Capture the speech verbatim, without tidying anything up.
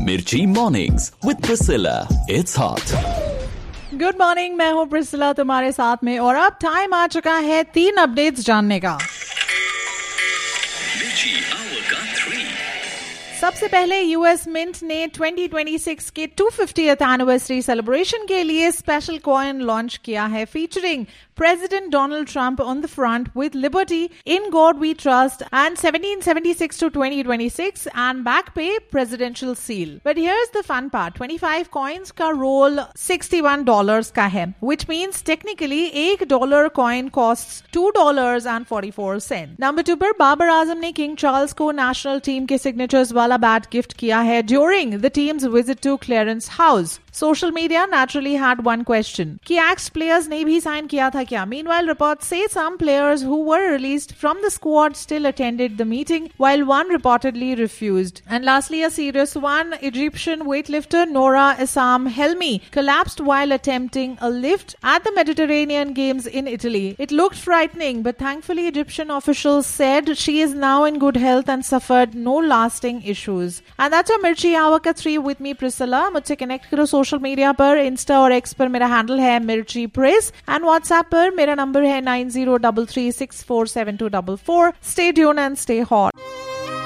मिर्ची mornings with Priscilla, it's hot. Good morning, मैं हूँ प्रिसिला तुम्हारे साथ में, और अब टाइम आ चुका है तीन अपडेट्स जानने का। सबसे पहले यूएस मिंट ने ट्वेंटी ट्वेंटी सिक्स के टू फिफ्टियथ एनिवर्सरी सेलिब्रेशन के लिए स्पेशल कॉइन लॉन्च किया है, featuring President Donald Trump on the front with Liberty, In God We Trust and seventeen seventy-six to twenty twenty-six and back pay presidential seal. But here's the fun part, twenty-five coins का roll sixty-one dollars का है, which means technically एक dollar coin costs two dollars and forty-four cents. Number two पर बाबर आजम ने King Charles को national team के signatures वाला bat gift किया है during the team's visit to Clarence House. Social media naturally had one question कि ex players ने भी sign किया था क्या? Meanwhile, reports say some players who were released from the squad still attended the meeting, while one reportedly refused. And lastly, a serious one, Egyptian weightlifter Nora Essam Helmi collapsed while attempting a lift at the Mediterranean Games in Italy. It looked frightening, but thankfully Egyptian officials said she is now in good health and suffered no lasting issues. And that's our Mirchi Hour ka three with me, Priscilla. मुझसे connect करो social media पर, Insta और X पर मेरा handle है Mirchi Pris, and WhatsApp पर मेरा number है nine zero three three six four seven two four four. Stay tuned and stay hot.